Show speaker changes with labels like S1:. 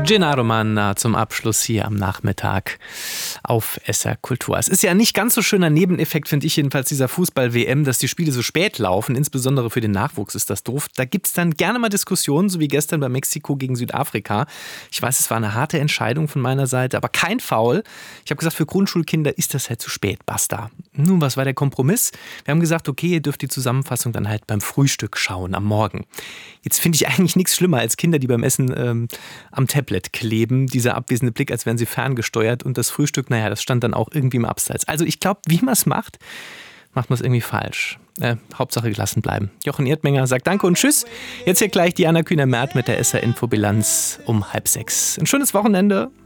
S1: Gennaro Manna zum Abschluss hier am Nachmittag auf SR Kultur. Es ist ja nicht ganz so schöner Nebeneffekt, finde ich jedenfalls, dieser Fußball-WM, dass die Spiele so spät laufen. Insbesondere für den Nachwuchs ist das doof. Da gibt es dann gerne mal Diskussionen, so wie gestern bei Mexiko gegen Südafrika. Ich weiß, es war eine harte Entscheidung von meiner Seite, aber kein Foul. Ich habe gesagt, für Grundschulkinder ist das halt zu spät, basta. Nun, was war der Kompromiss? Wir haben gesagt, okay, ihr dürft die Zusammenfassung dann halt beim Frühstück schauen, am Morgen. Jetzt finde ich eigentlich nichts schlimmer als Kinder, die beim Essen am Tablet kleben. Dieser abwesende Blick, als wären sie ferngesteuert. Und das Frühstück, naja, das stand dann auch irgendwie im Abseits. Also ich glaube, wie man es macht man es irgendwie falsch. Hauptsache gelassen bleiben. Jochen Erdmenger sagt Danke und Tschüss. Jetzt hier gleich Diana Kühner-Merth mit der SR-Infobilanz um 5:30. Ein schönes Wochenende.